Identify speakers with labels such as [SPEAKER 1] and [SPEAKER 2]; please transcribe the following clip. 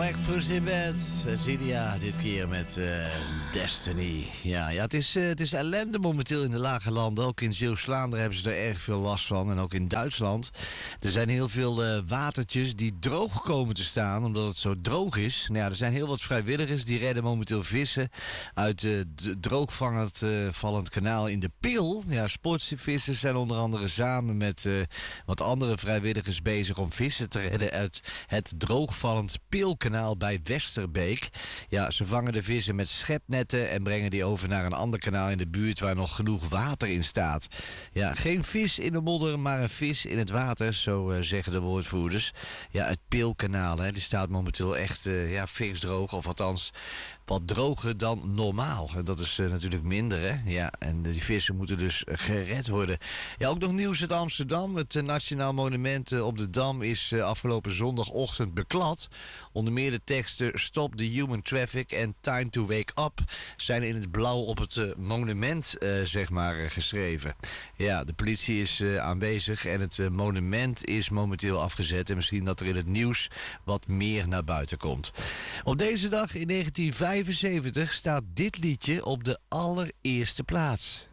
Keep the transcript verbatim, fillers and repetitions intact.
[SPEAKER 1] Breakfast in bed. Zilia, dit keer met uh, Destiny. Ja, ja het, is, uh, het is ellende momenteel in de lage landen. Ook in Zeeuws-Vlaanderen hebben ze er erg veel last van. En ook in Duitsland. Er zijn heel veel uh, watertjes die droog komen te staan. Omdat het zo droog is. Nou ja, er zijn heel wat vrijwilligers die redden momenteel vissen uit het uh, droogvallend uh, vallend kanaal in de Pil. Ja, sportvissers zijn onder andere samen met uh, wat andere vrijwilligers bezig om vissen te redden uit het droogvallend Pilkanaal bij Westerbeek. Ja, ze vangen de vissen met schepnetten en brengen die over naar een ander kanaal in de buurt waar nog genoeg water in staat. Ja, geen vis in de modder, maar een vis in het water, zo uh, zeggen de woordvoerders. Ja, het Pilkanaal, hè, die staat momenteel echt uh, ja, feestdroog, of althans wat droger dan normaal. En dat is uh, natuurlijk minder, hè. Ja, en die vissen moeten dus gered worden. Ja, ook nog nieuws uit Amsterdam. Het uh, Nationaal Monument uh, op de Dam is uh, afgelopen zondagochtend beklad. Onder meer de teksten Stop the Human Traffic en Time to Wake Up zijn in het blauw op het uh, monument uh, zeg maar uh, geschreven. Ja, de politie is uh, aanwezig en het uh, monument is momenteel afgezet. En misschien dat er in het nieuws wat meer naar buiten komt. Op deze dag in negentien vijfenzeventig staat dit liedje op de allereerste plaats.